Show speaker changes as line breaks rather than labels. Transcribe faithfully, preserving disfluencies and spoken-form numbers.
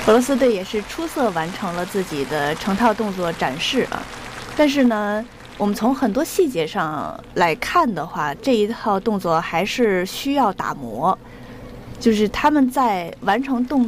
俄罗斯队也是出色完成了自己的成套动作展示啊，但是呢，我们从很多细节上来看的话，这一套动作还是需要打磨，就是他们在完成动